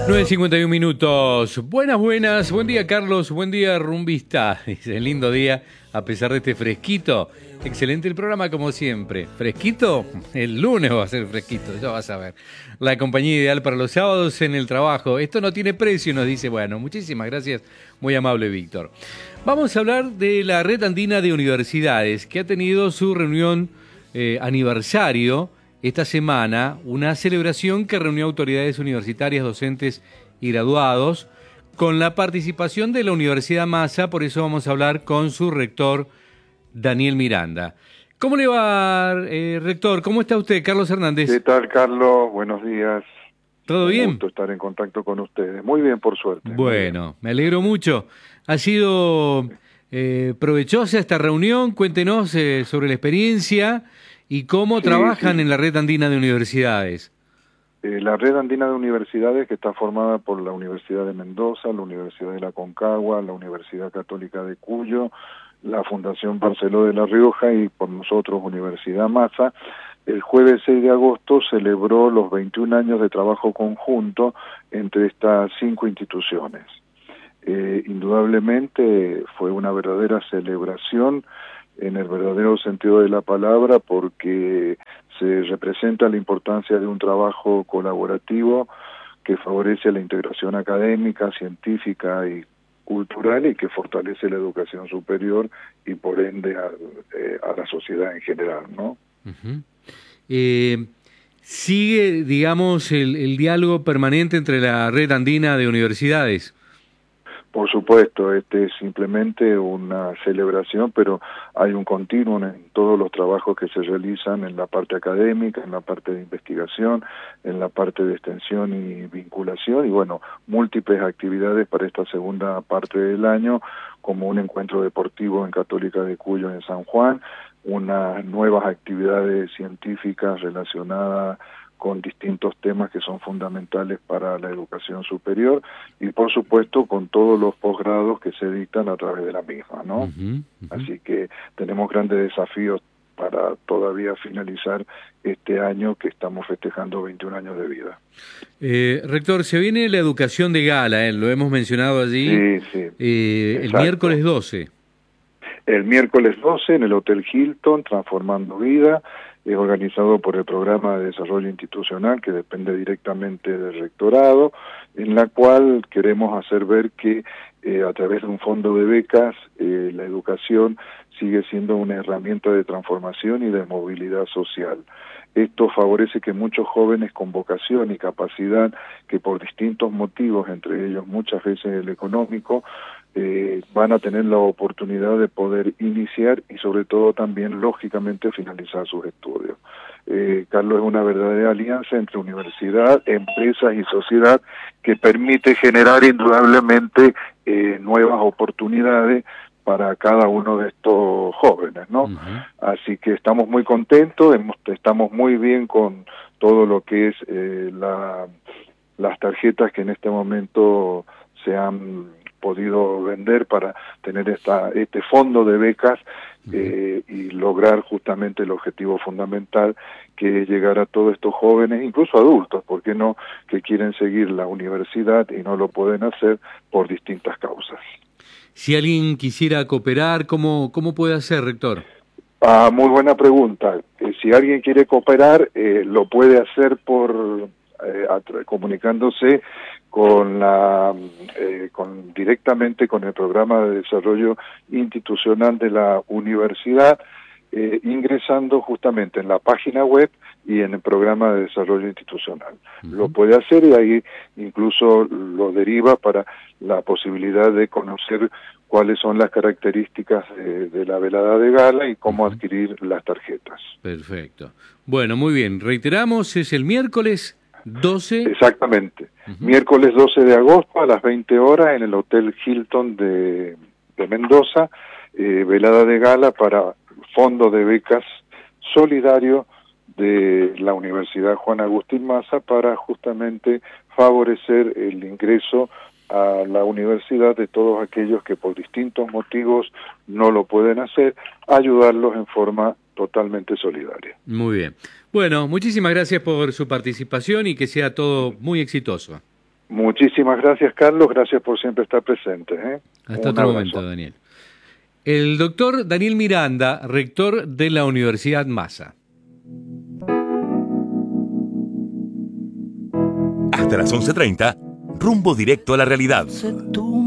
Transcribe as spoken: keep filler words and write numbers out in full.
nueve cincuenta y uno minutos. Buenas, buenas. Buen día, Carlos. Buen día, rumbista. Dice, lindo día, a pesar de este fresquito. Excelente el programa, como siempre. ¿Fresquito? El lunes va a ser fresquito, ya vas a ver. La compañía ideal para los sábados en el trabajo. Esto no tiene precio, nos dice. Bueno, muchísimas gracias. Muy amable, Víctor. Vamos a hablar de la Red Andina de Universidades, que ha tenido su reunión eh, aniversario esta semana, una celebración que reunió autoridades universitarias, docentes y graduados, con la participación de la Universidad Massa. Por eso vamos a hablar con su rector, Daniel Miranda. ¿Cómo le va, eh, rector? ¿Cómo está usted, Carlos Hernández? ¿Qué tal, Carlos? Buenos días. ¿Todo bien? Un gusto estar en contacto con ustedes. Muy bien, por suerte. Bueno, me alegro mucho. Ha sido eh, provechosa esta reunión. Cuéntenos eh, sobre la experiencia y cómo sí, trabajan sí. en la Red Andina de Universidades. Eh, la Red Andina de Universidades, que está formada por la Universidad de Mendoza, la Universidad de la Concagua, la Universidad Católica de Cuyo, la Fundación Barceló de La Rioja y por nosotros Universidad Massa, el jueves seis de agosto celebró los veintiún años de trabajo conjunto entre estas cinco instituciones. Eh, indudablemente fue una verdadera celebración en el verdadero sentido de la palabra, porque se representa la importancia de un trabajo colaborativo que favorece la integración académica, científica y cultural y que fortalece la educación superior y por ende a, eh, a la sociedad en general, ¿no? Uh-huh. Eh, ¿Sigue, digamos, el, el diálogo permanente entre la Red Andina de Universidades? Por supuesto, este es simplemente una celebración, pero hay un continuo en todos los trabajos que se realizan en la parte académica, en la parte de investigación, en la parte de extensión y vinculación, y bueno, múltiples actividades para esta segunda parte del año, como un encuentro deportivo en Católica de Cuyo en San Juan, unas nuevas actividades científicas relacionadas con distintos temas que son fundamentales para la educación superior y por supuesto con todos los posgrados que se dictan a través de la misma, ¿no? Uh-huh, uh-huh. Así que tenemos grandes desafíos para todavía finalizar este año que estamos festejando veintiún años de vida. Eh, rector, se viene la educación de gala, ¿eh? Lo hemos mencionado allí. Sí, sí. Eh, el miércoles doce. El miércoles doce en el Hotel Hilton, Transformando Vida, es organizado por el Programa de Desarrollo Institucional, que depende directamente del rectorado, en la cual queremos hacer ver que eh, a través de un fondo de becas, eh, la educación sigue siendo una herramienta de transformación y de movilidad social. Esto favorece que muchos jóvenes con vocación y capacidad, que por distintos motivos, entre ellos muchas veces el económico, eh, van a tener la oportunidad de poder iniciar y sobre todo también, lógicamente, finalizar sus estudios. Eh, Carlos, es una verdadera alianza entre universidad, empresas y sociedad que permite generar indudablemente eh, nuevas oportunidades para cada uno de estos jóvenes, ¿no? Uh-huh. Así que estamos muy contentos, hemos, estamos muy bien con todo lo que es eh, la, las tarjetas que en este momento se han podido vender para tener esta este fondo de becas eh, y lograr justamente el objetivo fundamental, que es llegar a todos estos jóvenes, incluso adultos, ¿por qué no?, que quieren seguir la universidad y no lo pueden hacer por distintas causas. Si alguien quisiera cooperar, ¿cómo, cómo puede hacer, rector? Ah, muy buena pregunta. Eh, si alguien quiere cooperar, eh, lo puede hacer por eh, comunicándose con la eh, con directamente con el Programa de Desarrollo Institucional de la Universidad, eh, ingresando justamente en la página web y en el Programa de Desarrollo Institucional. Uh-huh. Lo puede hacer y ahí incluso lo deriva para la posibilidad de conocer cuáles son las características de, de la velada de gala y cómo uh-huh. adquirir las tarjetas. Perfecto. Bueno, muy bien. Reiteramos, es el miércoles doce. Exactamente. Uh-huh. Miércoles doce de agosto a las veinte horas en el Hotel Hilton de, de Mendoza, eh, velada de gala para fondo de becas solidario de la Universidad Juan Agustín Massa para justamente favorecer el ingreso a la universidad de todos aquellos que por distintos motivos no lo pueden hacer, ayudarlos en forma totalmente solidaria. Muy bien. Bueno, muchísimas gracias por su participación y que sea todo muy exitoso. Muchísimas gracias, Carlos, gracias por siempre estar presente. ¿eh? Hasta Un otro abrazo. momento, Daniel. El doctor Daniel Miranda, rector de la Universidad Massa. Hasta las once treinta, rumbo directo a la realidad.